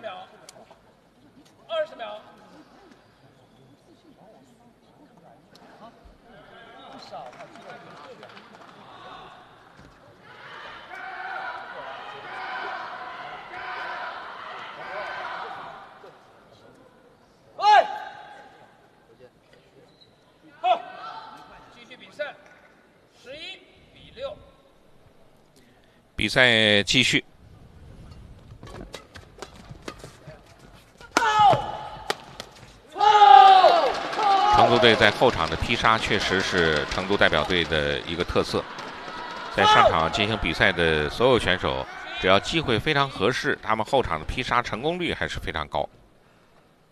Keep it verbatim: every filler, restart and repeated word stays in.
秒，二十秒。来，好，继续比赛，十一比六。 比赛继续。成都队在后场的劈杀确实是成都代表队的一个特色，在上场进行比赛的所有选手，只要机会非常合适，他们后场的劈杀成功率还是非常高。